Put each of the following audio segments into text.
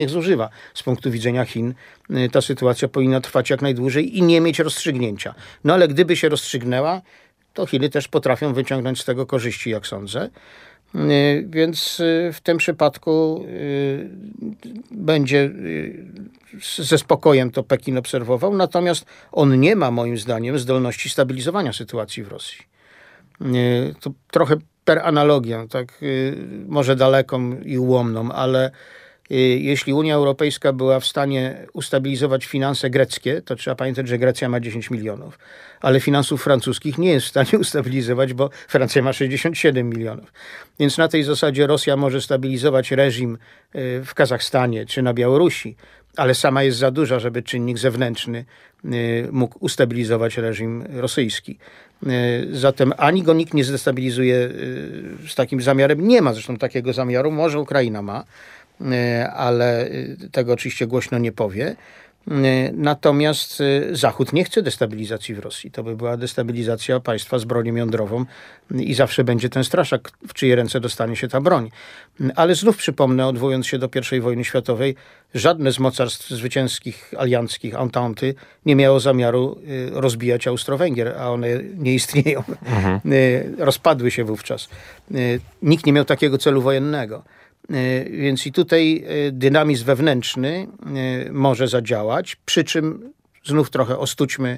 zużywa. Z punktu widzenia Chin ta sytuacja powinna trwać jak najdłużej i nie mieć rozstrzygnięcia. No ale gdyby się rozstrzygnęła, to Chiny też potrafią wyciągnąć z tego korzyści, jak sądzę. Więc w tym przypadku będzie ze spokojem to Pekin obserwował, natomiast on nie ma moim zdaniem zdolności stabilizowania sytuacji w Rosji. To trochę per analogię, tak może daleką i ułomną, ale jeśli Unia Europejska była w stanie ustabilizować finanse greckie, to trzeba pamiętać, że Grecja ma 10 milionów, ale finansów francuskich nie jest w stanie ustabilizować, bo Francja ma 67 milionów. Więc na tej zasadzie Rosja może stabilizować reżim w Kazachstanie czy na Białorusi, ale sama jest za duża, żeby czynnik zewnętrzny mógł ustabilizować reżim rosyjski. Zatem ani go nikt nie zdestabilizuje z takim zamiarem. Nie ma zresztą takiego zamiaru. Może Ukraina ma, ale tego oczywiście głośno nie powie. Natomiast Zachód nie chce destabilizacji w Rosji. To by była destabilizacja państwa z bronią jądrową i zawsze będzie ten straszak, w czyje ręce dostanie się ta broń. Ale znów przypomnę, odwołując się do I wojny światowej, żadne z mocarstw zwycięskich, alianckich, Ententy nie miało zamiaru rozbijać Austro-Węgier, a one nie istnieją. Rozpadły się wówczas. Nikt nie miał takiego celu wojennego. Więc i tutaj dynamizm wewnętrzny może zadziałać, przy czym znów trochę ostućmy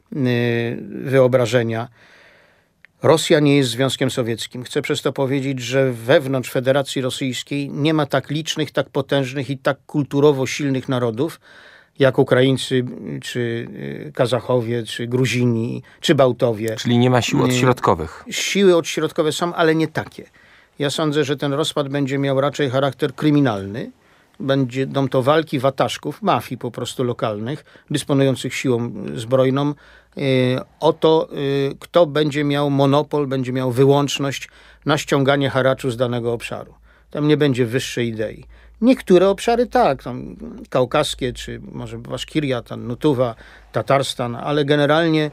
wyobrażenia. Rosja nie jest Związkiem Sowieckim. Chcę przez to powiedzieć, że wewnątrz Federacji Rosyjskiej nie ma tak licznych, tak potężnych i tak kulturowo silnych narodów, jak Ukraińcy, czy Kazachowie, czy Gruzini, czy Bałtowie. Czyli nie ma sił odśrodkowych. Siły odśrodkowe są, ale nie takie. Ja sądzę, że ten rozpad będzie miał raczej charakter kryminalny. Będą to walki wataszków, mafii po prostu lokalnych, dysponujących siłą zbrojną, o to, kto będzie miał monopol, będzie miał wyłączność na ściąganie haraczu z danego obszaru. Tam nie będzie wyższej idei. Niektóre obszary tak, tam kaukaskie, czy może Baszkiria, Nutuwa, Tatarstan, ale generalnie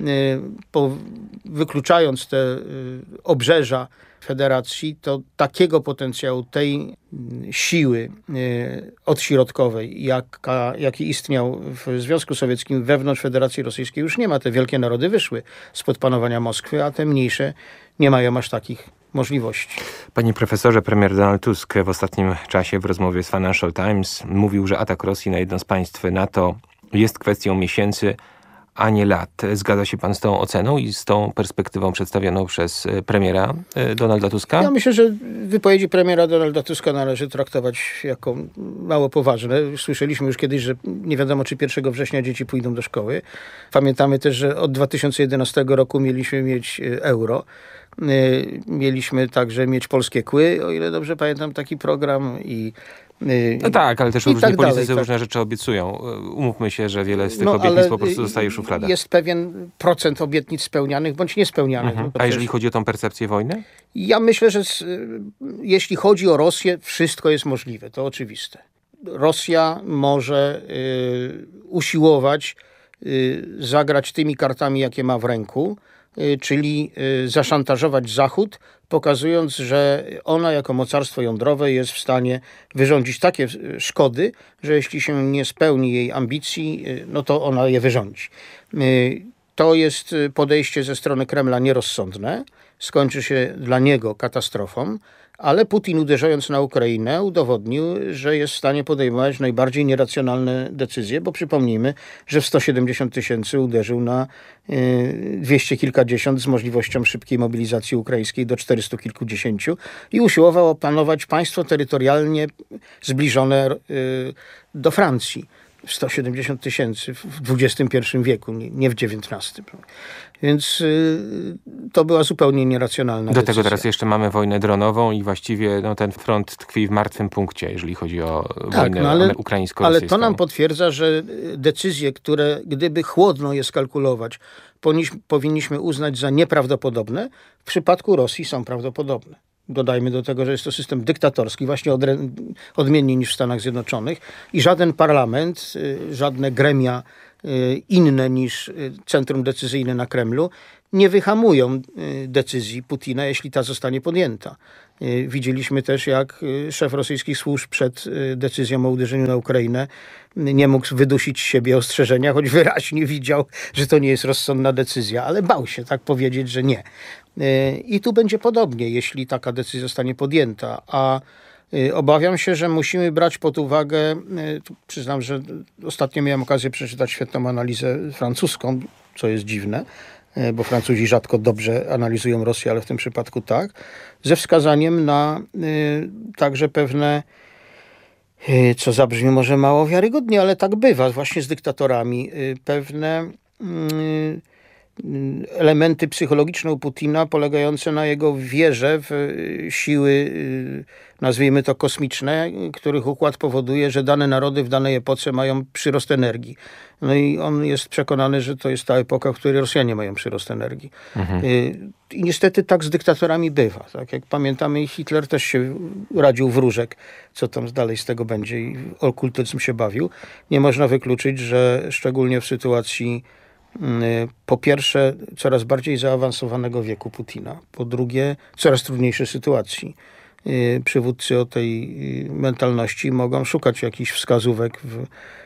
wykluczając te obrzeża federacji, to takiego potencjału, tej siły odśrodkowej, jaki istniał w Związku Sowieckim wewnątrz Federacji Rosyjskiej, już nie ma. Te wielkie narody wyszły spod panowania Moskwy, a te mniejsze nie mają aż takich możliwości. Panie profesorze, premier Donald Tusk w ostatnim czasie w rozmowie z Financial Times mówił, że atak Rosji na jedno z państw NATO jest kwestią miesięcy, a nie lat. Zgadza się pan z tą oceną i z tą perspektywą przedstawioną przez premiera Donalda Tuska? Ja myślę, że wypowiedzi premiera Donalda Tuska należy traktować jako mało poważne. Słyszeliśmy już kiedyś, że nie wiadomo, czy 1 września dzieci pójdą do szkoły. Pamiętamy też, że od 2011 roku mieliśmy mieć euro. Mieliśmy także mieć polskie kły, o ile dobrze pamiętam taki program no tak, ale też różni politycy różne rzeczy obiecują. Umówmy się, że wiele z tych obietnic po prostu zostaje w szufladach. Jest pewien procent obietnic spełnianych bądź niespełnianych. A jeżeli chodzi o tą percepcję wojny? Ja myślę, że jeśli chodzi o Rosję, wszystko jest możliwe. To oczywiste. Rosja może usiłować zagrać tymi kartami, jakie ma w ręku, czyli zaszantażować Zachód, pokazując, że ona jako mocarstwo jądrowe jest w stanie wyrządzić takie szkody, że jeśli się nie spełni jej ambicji, no to ona je wyrządzi. To jest podejście ze strony Kremla nierozsądne, skończy się dla niego katastrofą, ale Putin, uderzając na Ukrainę, udowodnił, że jest w stanie podejmować najbardziej nieracjonalne decyzje, bo przypomnijmy, że w 170 000 uderzył na 200 kilkadziesiąt z możliwością szybkiej mobilizacji ukraińskiej do 400 kilkudziesięciu i usiłował opanować państwo terytorialnie zbliżone do Francji. 170 000 w XXI wieku, nie w XIX. Więc to była zupełnie nieracjonalna decyzja. Do tego teraz jeszcze mamy wojnę dronową i właściwie ten front tkwi w martwym punkcie, jeżeli chodzi o wojnę ukraińsko-rosyjską. Ale to nam potwierdza, że decyzje, które gdyby chłodno je skalkulować, powinniśmy uznać za nieprawdopodobne, w przypadku Rosji są prawdopodobne. Dodajmy do tego, że jest to system dyktatorski, właśnie odmiennie niż w Stanach Zjednoczonych i żaden parlament, żadne gremia inne niż centrum decyzyjne na Kremlu nie wyhamują decyzji Putina, jeśli ta zostanie podjęta. Widzieliśmy też, jak szef rosyjskich służb przed decyzją o uderzeniu na Ukrainę nie mógł wydusić z siebie ostrzeżenia, choć wyraźnie widział, że to nie jest rozsądna decyzja, ale bał się tak powiedzieć, że nie. I tu będzie podobnie, jeśli taka decyzja zostanie podjęta. A obawiam się, że musimy brać pod uwagę, przyznam, że ostatnio miałem okazję przeczytać świetną analizę francuską, co jest dziwne, bo Francuzi rzadko dobrze analizują Rosję, ale w tym przypadku tak, ze wskazaniem na także pewne, co zabrzmi może mało wiarygodnie, ale tak bywa właśnie z dyktatorami, pewne elementy psychologiczne u Putina polegające na jego wierze w siły, nazwijmy to kosmiczne, których układ powoduje, że dane narody w danej epoce mają przyrost energii. No i on jest przekonany, że to jest ta epoka, w której Rosjanie mają przyrost energii. I niestety tak z dyktatorami bywa. Tak jak pamiętamy, Hitler też się radził wróżek, co tam dalej z tego będzie, i okultyzm się bawił. Nie można wykluczyć, że szczególnie w sytuacji po pierwsze coraz bardziej zaawansowanego wieku Putina, po drugie coraz trudniejszej sytuacji. Przywódcy o tej mentalności mogą szukać jakichś wskazówek w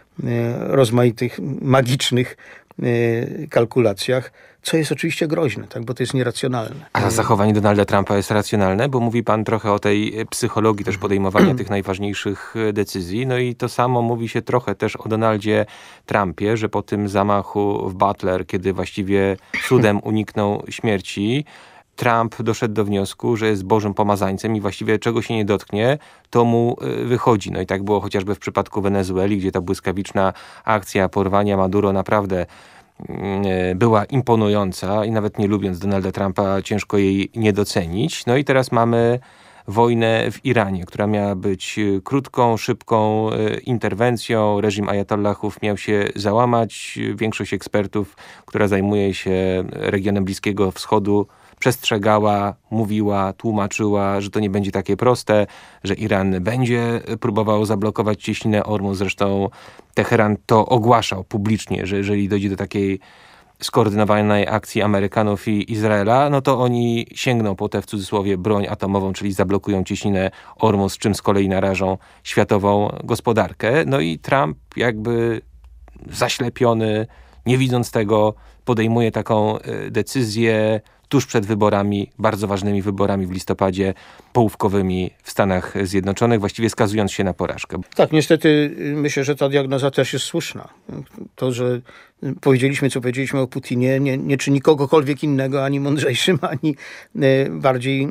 rozmaitych magicznych kalkulacjach, co jest oczywiście groźne, tak, bo to jest nieracjonalne. A zachowanie Donalda Trumpa jest racjonalne? Bo mówi pan trochę o tej psychologii też podejmowania tych najważniejszych decyzji. No i to samo mówi się trochę też o Donaldzie Trumpie, że po tym zamachu w Butler, kiedy właściwie cudem uniknął śmierci, Trump doszedł do wniosku, że jest Bożym pomazańcem i właściwie czego się nie dotknie, to mu wychodzi. No i tak było chociażby w przypadku Wenezueli, gdzie ta błyskawiczna akcja porwania Maduro naprawdę była imponująca i nawet nie lubiąc Donalda Trumpa ciężko jej nie docenić. No i teraz mamy wojnę w Iranie, która miała być krótką, szybką interwencją. Reżim ajatollahów miał się załamać. Większość ekspertów, która zajmuje się regionem Bliskiego Wschodu, przestrzegała, mówiła, tłumaczyła, że to nie będzie takie proste, że Iran będzie próbował zablokować cieśninę Ormus. Zresztą Teheran to ogłaszał publicznie, że jeżeli dojdzie do takiej skoordynowanej akcji Amerykanów i Izraela, no to oni sięgną po tę w cudzysłowie broń atomową, czyli zablokują cieśninę Ormus, czym z kolei narażą światową gospodarkę. No i Trump jakby zaślepiony, nie widząc tego, podejmuje taką decyzję tuż przed wyborami, bardzo ważnymi wyborami w listopadzie, połówkowymi w Stanach Zjednoczonych, właściwie skazując się na porażkę. Tak, niestety myślę, że ta diagnoza też jest słuszna. To, że powiedzieliśmy, co powiedzieliśmy o Putinie, nie czyni kogokolwiek innego ani mądrzejszym, ani bardziej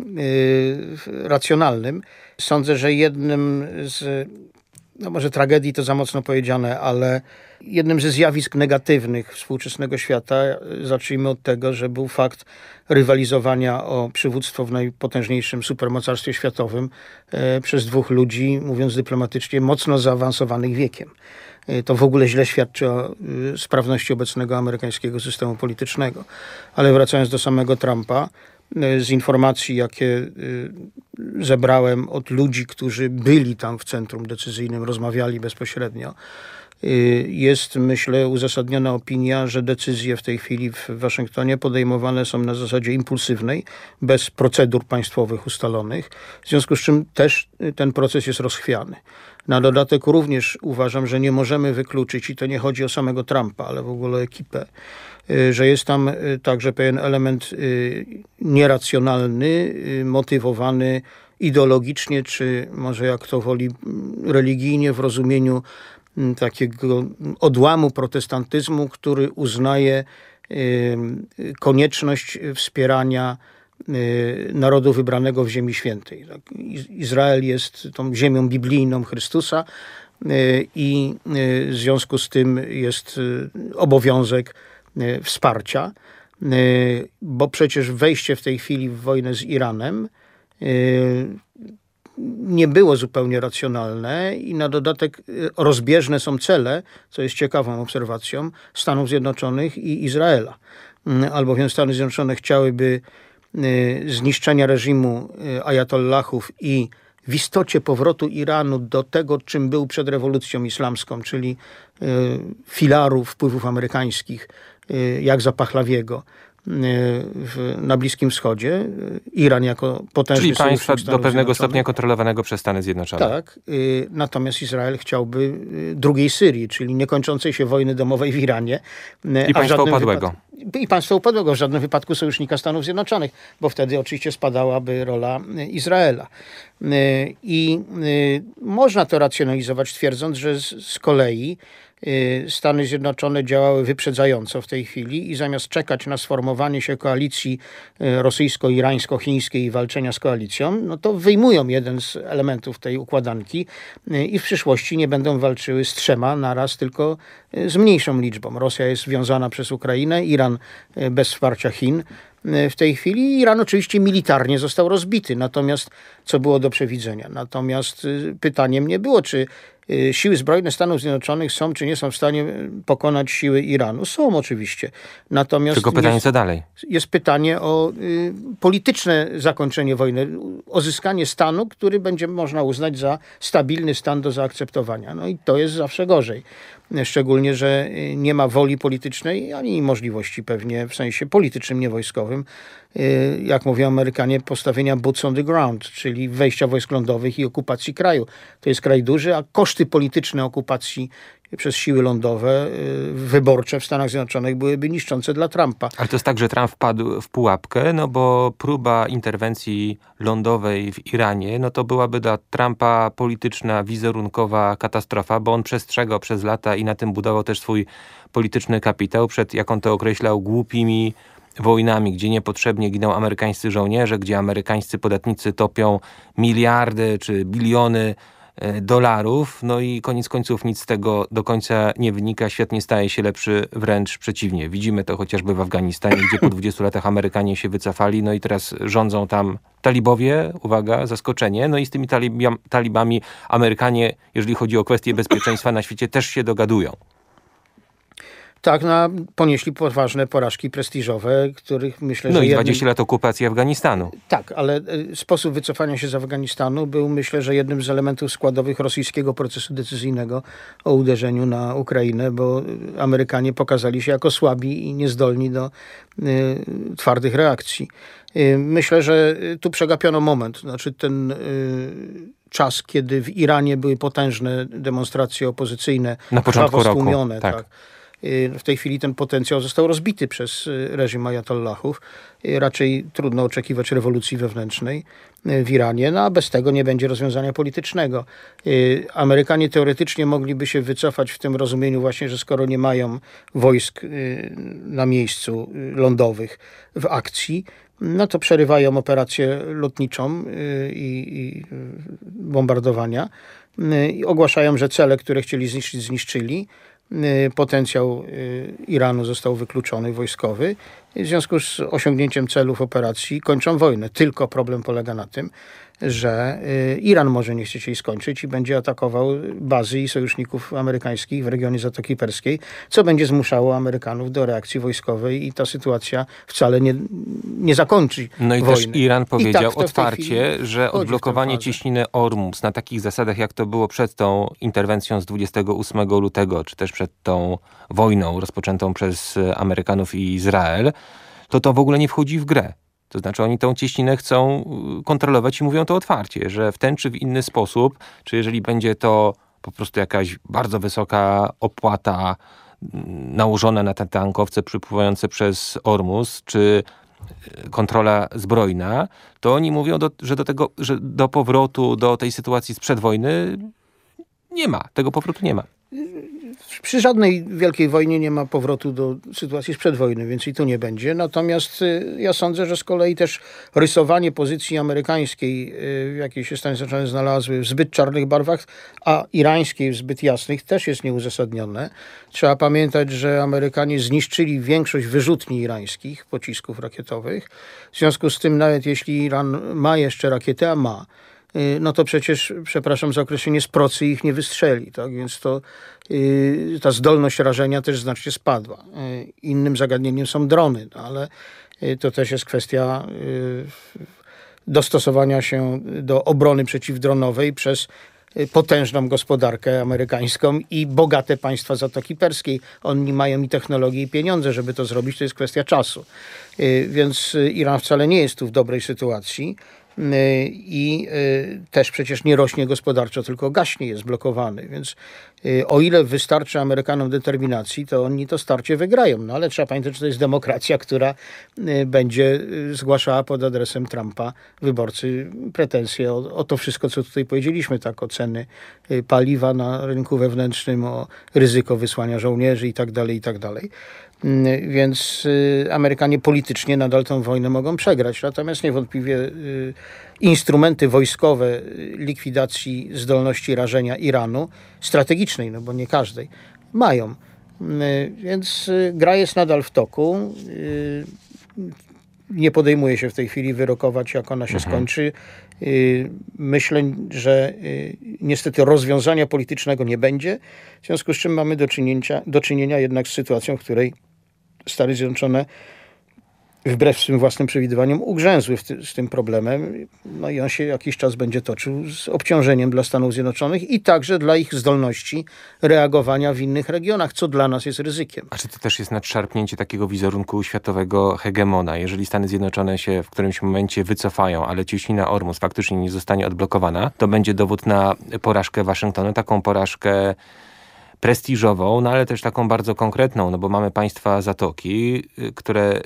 racjonalnym. Sądzę, że jednym z, no może tragedii to za mocno powiedziane, ale jednym ze zjawisk negatywnych współczesnego świata, zacznijmy od tego, że był fakt rywalizowania o przywództwo w najpotężniejszym supermocarstwie światowym przez dwóch ludzi, mówiąc dyplomatycznie, mocno zaawansowanych wiekiem. To w ogóle źle świadczy o sprawności obecnego amerykańskiego systemu politycznego. Ale wracając do samego Trumpa, z informacji, jakie zebrałem od ludzi, którzy byli tam w centrum decyzyjnym, rozmawiali bezpośrednio, jest, myślę, uzasadniona opinia, że decyzje w tej chwili w Waszyngtonie podejmowane są na zasadzie impulsywnej, bez procedur państwowych ustalonych, w związku z czym też ten proces jest rozchwiany. Na dodatek również uważam, że nie możemy wykluczyć, i to nie chodzi o samego Trumpa, ale w ogóle o ekipę, że jest tam także pewien element nieracjonalny, motywowany ideologicznie, czy może jak to woli religijnie, w rozumieniu takiego odłamu protestantyzmu, który uznaje konieczność wspierania narodu wybranego w Ziemi Świętej. Izrael jest tą ziemią biblijną Chrystusa i w związku z tym jest obowiązek wsparcia, bo przecież wejście w tej chwili w wojnę z Iranem nie było zupełnie racjonalne i na dodatek rozbieżne są cele, co jest ciekawą obserwacją, Stanów Zjednoczonych i Izraela. Albowiem Stany Zjednoczone chciałyby zniszczenia reżimu ajatollahów i w istocie powrotu Iranu do tego, czym był przed rewolucją islamską, czyli filaru wpływów amerykańskich, jak za Pahlawiego, na Bliskim Wschodzie. Iran jako potężny Czyli państwa sojusznik Stanów do pewnego Zjednoczonych. stopnia kontrolowanego przez Stany Zjednoczone. Tak, natomiast Izrael chciałby drugiej Syrii, czyli niekończącej się wojny domowej w Iranie. I państwa upadłego. I państwa upadłego, w żadnym wypadku sojusznika Stanów Zjednoczonych, bo wtedy oczywiście spadałaby rola Izraela. I można to racjonalizować, twierdząc, że z kolei Stany Zjednoczone działały wyprzedzająco w tej chwili i zamiast czekać na sformowanie się koalicji rosyjsko-irańsko-chińskiej i walczenia z koalicją, no to wyjmują jeden z elementów tej układanki i w przyszłości nie będą walczyły z 3 naraz, tylko z mniejszą liczbą. Rosja jest związana przez Ukrainę, Iran bez wsparcia Chin. W tej chwili Iran oczywiście militarnie został rozbity, natomiast co było do przewidzenia. Natomiast pytaniem nie było, czy siły zbrojne Stanów Zjednoczonych są czy nie są w stanie pokonać siły Iranu. Są oczywiście. Natomiast tylko pytanie, co dalej? Jest pytanie o polityczne zakończenie wojny, uzyskanie stanu, który będzie można uznać za stabilny stan do zaakceptowania. No i to jest zawsze gorzej. Szczególnie, że nie ma woli politycznej, ani możliwości pewnie w sensie politycznym, nie wojskowym, jak mówią Amerykanie, postawienia boots on the ground, czyli wejścia wojsk lądowych i okupacji kraju. To jest kraj duży, a koszty polityczne okupacji przez siły lądowe wyborcze w Stanach Zjednoczonych byłyby niszczące dla Trumpa. Ale to jest tak, że Trump wpadł w pułapkę, no bo próba interwencji lądowej w Iranie, no to byłaby dla Trumpa polityczna, wizerunkowa katastrofa, bo on przestrzegał przez lata i na tym budował też swój polityczny kapitał przed, jak on to określał, głupimi wojnami, gdzie niepotrzebnie giną amerykańscy żołnierze, gdzie amerykańscy podatnicy topią miliardy czy biliony dolarów, no i koniec końców nic z tego do końca nie wynika. Świat nie staje się lepszy, wręcz przeciwnie. Widzimy to chociażby w Afganistanie, gdzie po 20 latach Amerykanie się wycofali, no i teraz rządzą tam talibowie, uwaga, zaskoczenie, no i z tymi talibami Amerykanie, jeżeli chodzi o kwestie bezpieczeństwa na świecie, też się dogadują. Tak, ponieśli poważne porażki prestiżowe, których myślę, no że... No i 20 lat okupacji Afganistanu. Tak, ale sposób wycofania się z Afganistanu był, myślę, że jednym z elementów składowych rosyjskiego procesu decyzyjnego o uderzeniu na Ukrainę, bo Amerykanie pokazali się jako słabi i niezdolni do twardych reakcji. Myślę, że tu przegapiono moment. Znaczy ten czas, kiedy w Iranie były potężne demonstracje opozycyjne, na początku roku, tak. W tej chwili ten potencjał został rozbity przez reżim ajatollahów. Raczej trudno oczekiwać rewolucji wewnętrznej w Iranie, no a bez tego nie będzie rozwiązania politycznego. Amerykanie teoretycznie mogliby się wycofać w tym rozumieniu właśnie, że skoro nie mają wojsk na miejscu lądowych w akcji, no to przerywają operację lotniczą i bombardowania i ogłaszają, że cele, które chcieli zniszczyć, zniszczyli. Potencjał Iranu został wykluczony, wojskowy. W związku z osiągnięciem celów operacji kończą wojnę. Tylko problem polega na tym, że Iran może nie chcieć jej skończyć i będzie atakował bazy i sojuszników amerykańskich w regionie Zatoki Perskiej, co będzie zmuszało Amerykanów do reakcji wojskowej i ta sytuacja wcale nie zakończy No i wojny. też Iran powiedział tak otwarcie, że odblokowanie cieśniny Ormus na takich zasadach, jak to było przed tą interwencją z 28 lutego, czy też przed tą wojną rozpoczętą przez Amerykanów i Izrael, to w ogóle nie wchodzi w grę. To znaczy oni tą cieśninę chcą kontrolować i mówią to otwarcie, że w ten czy w inny sposób, czy jeżeli będzie to po prostu jakaś bardzo wysoka opłata nałożona na te tankowce przypływające przez Ormus, czy kontrola zbrojna, to oni mówią, że do powrotu do tej sytuacji sprzed wojny nie ma. Tego powrotu nie ma. Przy żadnej wielkiej wojnie nie ma powrotu do sytuacji sprzed wojny, więc i tu nie będzie. Natomiast ja sądzę, że z kolei też rysowanie pozycji amerykańskiej, w jakiej się Stany Zjednoczone znalazły, w zbyt czarnych barwach, a irańskiej w zbyt jasnych, też jest nieuzasadnione. Trzeba pamiętać, że Amerykanie zniszczyli większość wyrzutni irańskich, pocisków rakietowych. W związku z tym, nawet jeśli Iran ma jeszcze rakiety, a ma, no to przecież, przepraszam za określenie, z procy ich nie wystrzeli. Tak? Więc to ta zdolność rażenia też znacznie spadła. Innym zagadnieniem są drony, no, ale to też jest kwestia dostosowania się do obrony przeciwdronowej przez potężną gospodarkę amerykańską i bogate państwa Zatoki Perskiej. Oni mają i technologię, i pieniądze, żeby to zrobić. To jest kwestia czasu. Więc Iran wcale nie jest tu w dobrej sytuacji. I też przecież nie rośnie gospodarczo, tylko gaśnie, jest blokowany. Więc o ile wystarczy Amerykanom determinacji, to oni to starcie wygrają. No ale trzeba pamiętać, że to jest demokracja, która będzie zgłaszała pod adresem Trumpa wyborcy pretensje o to wszystko, co tutaj powiedzieliśmy, tak, o ceny paliwa na rynku wewnętrznym, o ryzyko wysłania żołnierzy i tak dalej, i tak dalej. Więc Amerykanie politycznie nadal tę wojnę mogą przegrać. Natomiast niewątpliwie instrumenty wojskowe likwidacji zdolności rażenia Iranu, strategicznej, no bo nie każdej, mają. Więc gra jest nadal w toku. Nie podejmuje się w tej chwili wyrokować, jak ona się skończy. Myślę, że niestety rozwiązania politycznego nie będzie, w związku z czym mamy do czynienia jednak z sytuacją, w której Stany Zjednoczone wbrew swym własnym przewidywaniom ugrzęzły z tym problemem. No i on się jakiś czas będzie toczył z obciążeniem dla Stanów Zjednoczonych i także dla ich zdolności reagowania w innych regionach, co dla nas jest ryzykiem. A czy to też jest nadszarpnięcie takiego wizerunku światowego hegemona? Jeżeli Stany Zjednoczone się w którymś momencie wycofają, ale cieśnina Ormus faktycznie nie zostanie odblokowana, to będzie dowód na porażkę Waszyngtonu, taką porażkę prestiżową, no ale też taką bardzo konkretną, no bo mamy państwa Zatoki, które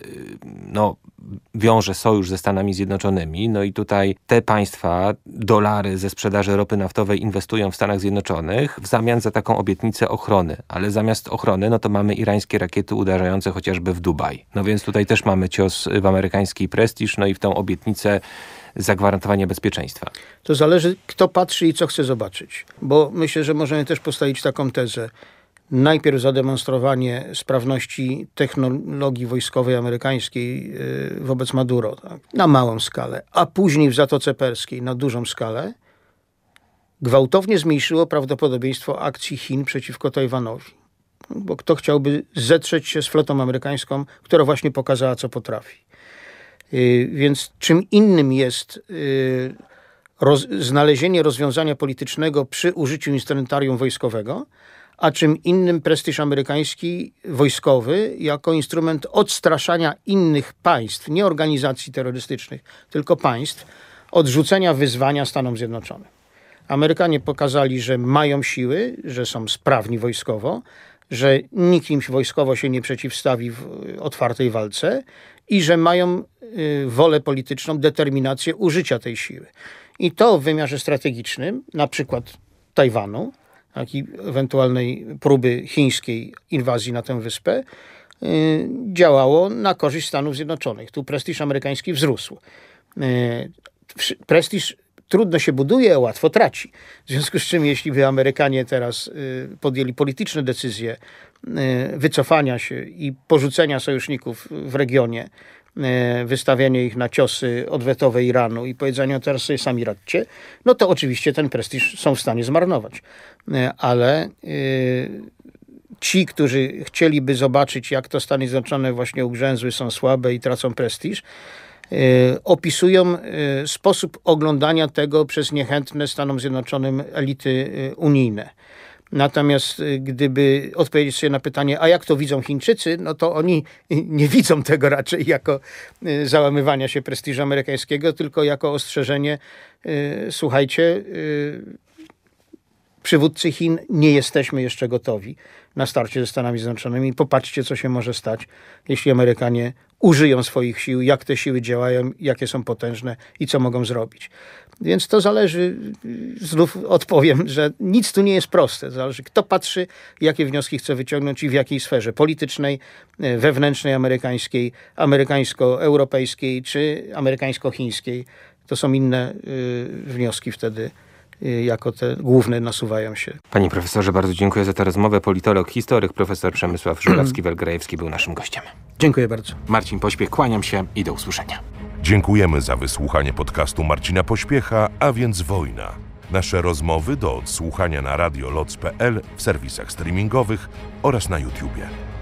wiąże sojusz ze Stanami Zjednoczonymi, no i tutaj te państwa dolary ze sprzedaży ropy naftowej inwestują w Stanach Zjednoczonych w zamian za taką obietnicę ochrony, ale zamiast ochrony, no to mamy irańskie rakiety uderzające chociażby w Dubaj. No więc tutaj też mamy cios w amerykański prestiż, no i w tą obietnicę zagwarantowania bezpieczeństwa. To zależy, kto patrzy i co chce zobaczyć. Bo myślę, że możemy też postawić taką tezę. Najpierw zademonstrowanie sprawności technologii wojskowej amerykańskiej wobec Maduro, tak, na małą skalę, a później w Zatoce Perskiej na dużą skalę, gwałtownie zmniejszyło prawdopodobieństwo akcji Chin przeciwko Tajwanowi. Bo kto chciałby zetrzeć się z flotą amerykańską, która właśnie pokazała, co potrafi. Więc czym innym jest znalezienie rozwiązania politycznego przy użyciu instrumentarium wojskowego, a czym innym prestiż amerykański wojskowy jako instrument odstraszania innych państw, nie organizacji terrorystycznych, tylko państw, odrzucenia wyzwania Stanom Zjednoczonym. Amerykanie pokazali, że mają siły, że są sprawni wojskowo, że nikt im wojskowo się nie przeciwstawi w otwartej walce i że mają wolę polityczną, determinację użycia tej siły. I to w wymiarze strategicznym, na przykład Tajwanu, jak i ewentualnej próby chińskiej inwazji na tę wyspę, działało na korzyść Stanów Zjednoczonych. Tu prestiż amerykański wzrósł. Prestiż trudno się buduje, łatwo traci. W związku z czym, jeśli by Amerykanie teraz podjęli polityczne decyzje wycofania się i porzucenia sojuszników w regionie, wystawianie ich na ciosy odwetowe Iranu i powiedzenia, teraz sobie sami radźcie, no to oczywiście ten prestiż są w stanie zmarnować. Ale ci, którzy chcieliby zobaczyć, jak to Stany Zjednoczone właśnie ugrzęzły, są słabe i tracą prestiż, opisują sposób oglądania tego przez niechętne Stanom Zjednoczonym elity unijne. Natomiast gdyby odpowiedzieć sobie na pytanie, a jak to widzą Chińczycy, no to oni nie widzą tego raczej jako załamywania się prestiżu amerykańskiego, tylko jako ostrzeżenie, słuchajcie, przywódcy Chin, nie jesteśmy jeszcze gotowi na starcie ze Stanami Zjednoczonymi. Popatrzcie, co się może stać, jeśli Amerykanie użyją swoich sił, jak te siły działają, jakie są potężne i co mogą zrobić. Więc to zależy, znów odpowiem, że nic tu nie jest proste. Zależy, kto patrzy, jakie wnioski chce wyciągnąć i w jakiej sferze politycznej, wewnętrznej amerykańskiej, amerykańsko-europejskiej czy amerykańsko-chińskiej. To są inne wnioski wtedy, jako te główne nasuwają się. Panie profesorze, bardzo dziękuję za tę rozmowę. Politolog, historyk, profesor Przemysław Żurawski-Welgrajewski był naszym gościem. Dziękuję bardzo. Marcin Pośpiech, kłaniam się i do usłyszenia. Dziękujemy za wysłuchanie podcastu Marcina Pośpiecha, a więc Wojna. Nasze rozmowy do odsłuchania na radioloc.pl, w serwisach streamingowych oraz na YouTubie.